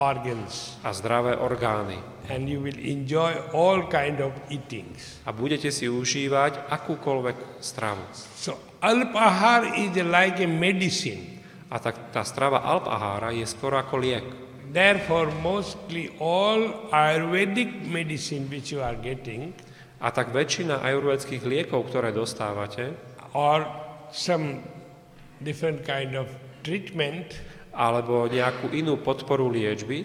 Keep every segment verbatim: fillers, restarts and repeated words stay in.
organs. A zdravé orgány. And you will enjoy all kind of eatings. A budete si užívať akúkoľvek stravu. So alpahar is like a medicine. A tak tá strava alpahara je skoro ako liek. Therefore mostly all Ayurvedic medicine which you are getting, a tak väčšina ajurvédskych liekov, ktoré dostávate, or some different kind of treatment, alebo nejakú inú podporu liečby,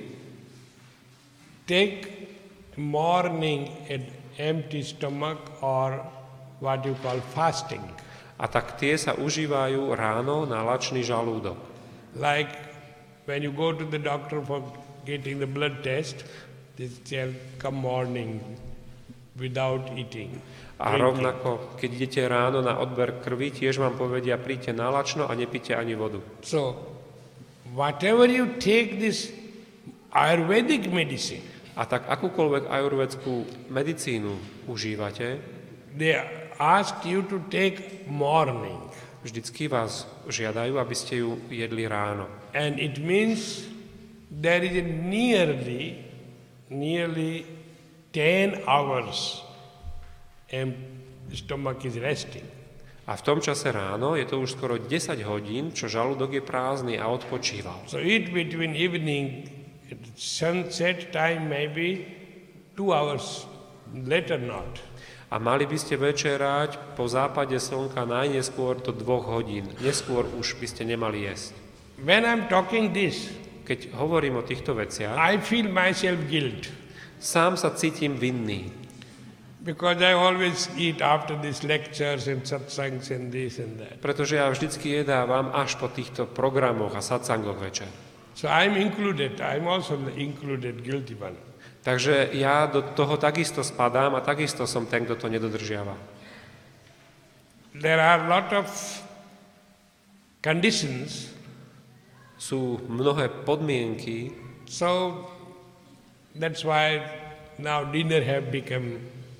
take morning an empty stomach or what you call fasting. A tak tie sa užívajú ráno na lačný žalúdok. Like when you go to the doctor for getting the blood test, they tell come morning without eating. A drinking. rovnako, keď idete ráno na odber krvi, tiež vám povedia, príďte na lačno a nepíte ani vodu. So, whatever you take this Ayurvedic medicine, a tak akúkoľvek ajurvédskú medicínu užívate, they ask you to take morning. Vždycky vás žiadajú, aby ste ju jedli ráno. And it means there is a nearly, nearly ten hours and stomach is resting. A v tom čase ráno je to už skoro desať hodín, čo žalúdok je prázdny a odpočíval. So eat between evening, sunset time maybe two hours, later not. A mali by ste večerať po západe slnka najneskôr do dvoch hodín. Neskôr už by ste nemali jesť. When I'm talking this, keď hovorím o týchto veciach, I feel myself guilt. Sám sa cítim vinný. Because I always eat after these lectures and satsangs and this and that. Pretože ja vždycky jedávam až po týchto programoch a satsangoch večer. So I'm included, I'm also included guilty one. Takže ja do toho takisto spadám a takisto som ten, kto to nedodržiava. There are a lot of conditions. Sú mnohé podmienky. So that's why now dinner have become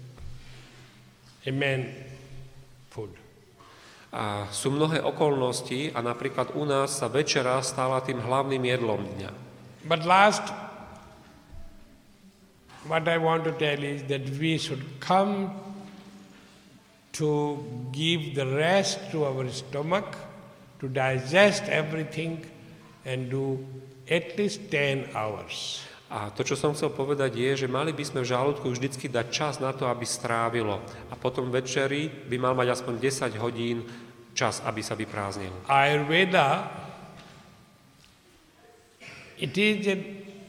a man food. A sú mnohé okolnosti a napríklad u nás sa večera stala tým hlavným jedlom dňa. But last, what I want to tell is that we should come to give the rest to our stomach, to digest everything and do at least ten hours. A to, čo som chcel povedať, je, že mali by sme v žalúdku vždycky dať čas na to, aby strávilo. A potom večeri by mal mať aspoň desať hodín čas, aby sa vyprázdnil. Ayurveda, it is a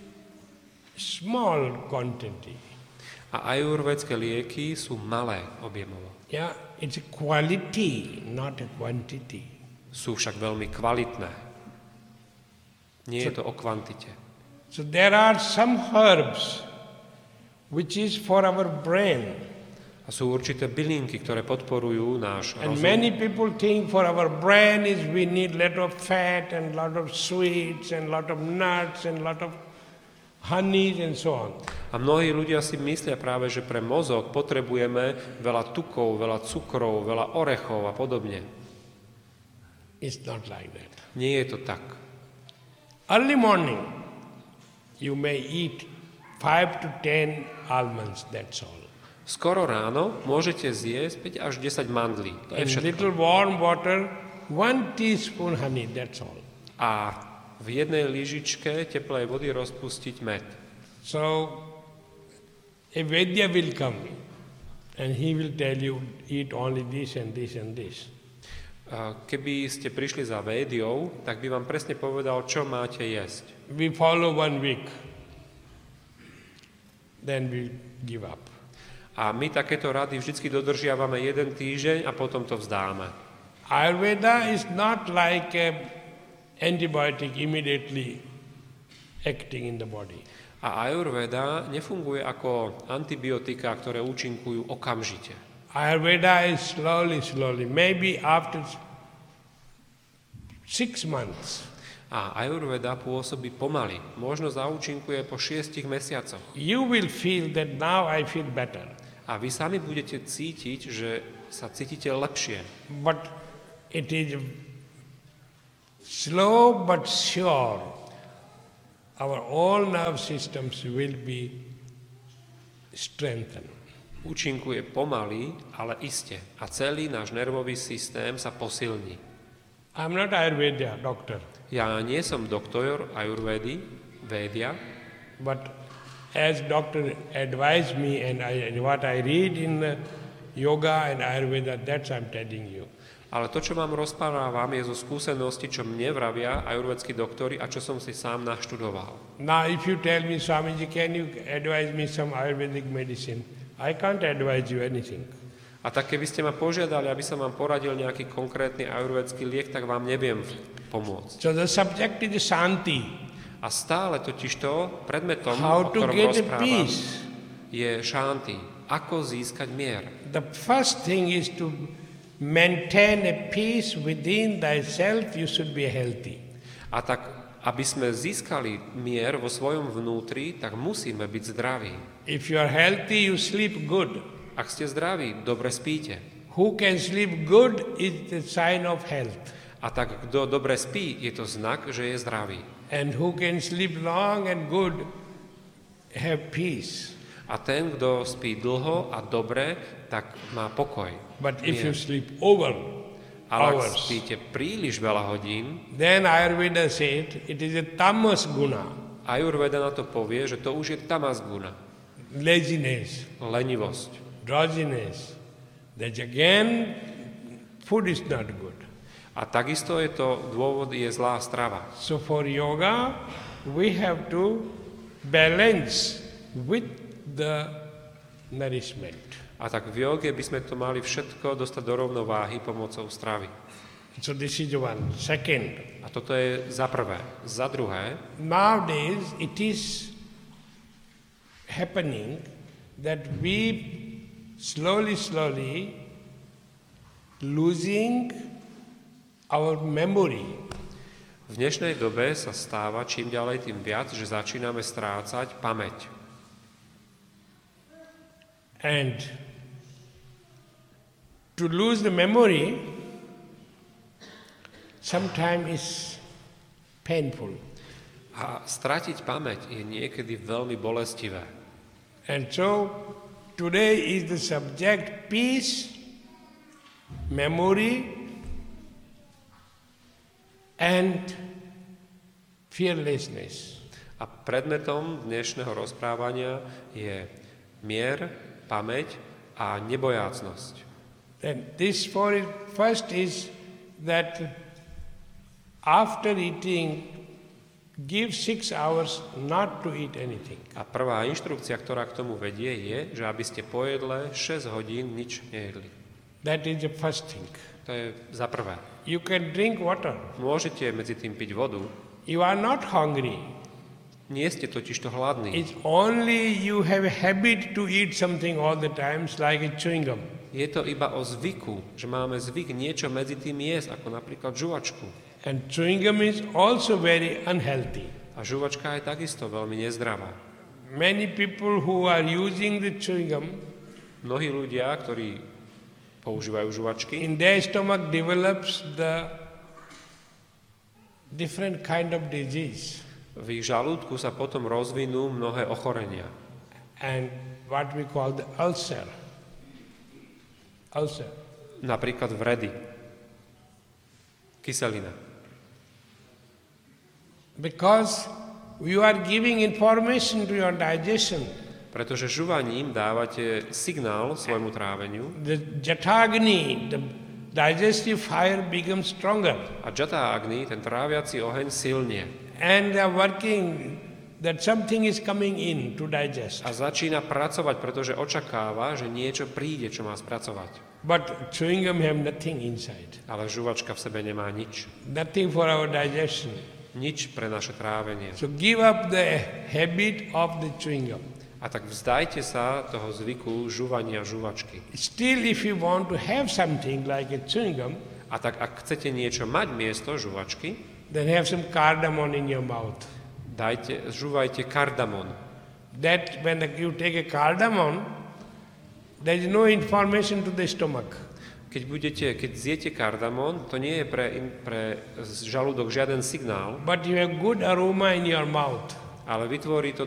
small quantity. A ajurvédske lieky sú malé objemovo. Yeah, it's a quality, not a quantity. Sú však veľmi kvalitné. Nie je to o kvantite. So there are some herbs which is for our brain. A sú určité bylinky, ktoré podporujú náš And rozum. many people think for our brain is we need lot of fat and lot of sweets and lot of nuts and lot of honey and so on. A mnohí ľudia si myslia práve, že pre mozog potrebujeme veľa tukov, veľa cukrov, veľa orechov a podobne. It's not like that. Nie je to tak. Early morning, you may eat five to ten almonds, that's all. Skoro ráno môžete zjesť päť až desať mandlí. To je In všetko. little warm water, one teaspoon honey, that's all. A v jednej lyžičke teplej vody rozpustiť med. So, a Vedya will come and he will tell you, eat only this and this and this. A keby ste prišli za Védiou, tak by vám presne povedal, čo máte jesť. We follow one week, then we give up. A my takéto rady vždycky dodržiavame jeden týždeň a potom to vzdáme. Ayurveda is not like a antibiotic immediately acting in the body. A Ayurveda nefunguje ako antibiotika, ktoré účinkujú okamžite. Ayurveda is slowly, slowly. Maybe after six months. A Ayurveda pôsobí pomaly. Možno zaúčinkuje po šiestich mesiacoch. You will feel that now I feel better. A vy sami budete cítiť, že sa cítite lepšie. But it is slow but sure. our all nerve systems will be strengthened. Účinkuje pomaly, ale iste. A celý náš nervový systém sa posilní. I'm not Ayurveda doctor, Ja nie som doktor Ayurvedy, Védia, but as doctor advised me and I, what I read in uh, yoga and Ayurveda, that's I'm telling you. ale to, čo vám rozprávam, je zo skúsenosti, čo mne vravia ajurvedskí doktori a čo som si sám naštudoval. Now if you tell me, Swamiji, can you advise me some Ayurvedic medicine? I can't advise you anything. A tak keby ste ma požiadali, aby som vám poradil nejaký konkrétny ajurvedský liek, tak vám neviem pomôcť. So the subject is Shanti. A stále totižto predmetom, How o to ktorom get a rozprávam, peace. je šanti. Ako získať mier? The first thing is to maintain a peace within thyself, you should be healthy. A tak, aby sme získali mier vo svojom vnútri, tak musíme byť zdraví. If you are healthy, you sleep good. Ak ste zdraví, dobre spíte. Who can sleep good is the sign of health. A tak, kto dobre spí, je to znak, že je zdravý. And who can sleep long and good, have peace. A ten, kto spí dlho a dobre, tak má pokoj. But if mier. you sleep over Ale ak hours, spíte príliš veľa hodín, then Ayurveda said it is a tamas guna, Ayurveda na to povie, že to už je tamas guna, laziness, lenivosť. drowsiness. That again, food is not good. A takisto je to, dôvod je zlá strava. So for yoga, we have to balance with the nourishment. A tak v joge by sme to mali všetko dostať do rovnováhy pomocou stravy. So this is one. Second, A toto je za prvé. Za druhé, nowadays it is happening that we slowly, slowly losing our memory. v dnešnej dobe sa stáva čím ďalej tým viac, že začíname strácať pamäť. And to lose the memory sometimes is painful. A stratiť pamäť je niekedy veľmi bolestivé. And so today is the subject peace, memory, and fearlessness. A predmetom dnešného rozprávania je mier, pamäť a nebojácnosť. And this for it, first is that after eating, give six hours not to eat anything. A prvá inštrukcia, ktorá k tomu vedie, je, že aby ste po jedle šesť hodín nič nejedli. That is the first thing. To je za prvé. You can drink water. Môžete medzi tým piť vodu. You are not hungry. Nie ste totižto hladní. It's only you have a habit to eat something all the times like a chewing gum. Je to iba o zvyku, že máme zvyk niečo medzi tým jesť, ako napríklad žuvačku. And chewing gum is also very unhealthy. A žuvačka je takisto veľmi nezdravá. Many people who are using the chewing gum, Mnohí ľudia, ktorí používajú žuvačky, in their stomach develops the different kind of disease. v ich žalúdku sa potom rozvinú mnohé ochorenia. And what we call the ulcer. Ulcer. Napríklad vredy, kyselina. Because you are giving information to your digestion. Pretože žuvaním dávate signál svojmu tráveniu The Jatagni, the digestive fire becomes stronger. a Jata Agni, ten tráviaci oheň, silnie. And they are working that something is coming in to digest. A začína pracovať, pretože očakáva, že niečo príde, čo má spracovať. But chewing gum have nothing inside. Ale žuvačka v sebe nemá nič. Nothing for our digestion. Nič pre naše trávenie. So give up the habit of the chewing gum. A tak vzdajte sa toho zvyku žuvania žuvačky. Still, if you want to have something like a chewing gum, A tak ak chcete niečo mať miesto žuvačky, then have some cardamom in your mouth. dajte, žuvajte kardamon. That when you take a cardamom, there is no information to the stomach. Keď, budete, keď zjete kardamon, to nie je pre, pre žalúdok žiaden signál, But you have good aroma in your mouth. ale vytvorí to